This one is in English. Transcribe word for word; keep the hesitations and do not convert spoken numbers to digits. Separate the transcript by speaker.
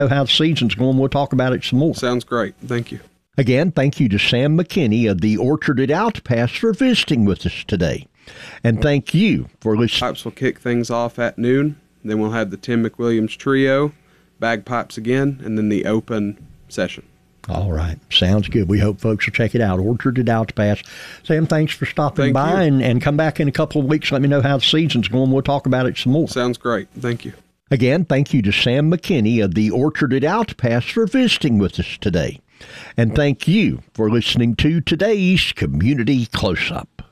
Speaker 1: how the season's going. We'll talk about it some more.
Speaker 2: Sounds great. Thank you.
Speaker 1: Again, thank you to Sam McKinney of the Orchard at Outpass for visiting with us today. And thank you for listening.
Speaker 2: Pipes will kick things off at noon. Then we'll have the Tim McWilliams Trio, bagpipes again, and then the open session.
Speaker 1: All right. Sounds good. We hope folks will check it out. Orchard at Outpass. Sam, thanks for stopping
Speaker 2: Thank
Speaker 1: by,
Speaker 2: you.
Speaker 1: and, and come back in a couple of weeks. Let me know how the season's going. We'll talk about it some more.
Speaker 2: Sounds great. Thank you.
Speaker 1: Again, thank you to Sam McKinney of the Orchard at Outpass for visiting with us today. And thank you for listening to today's Community Close-Up.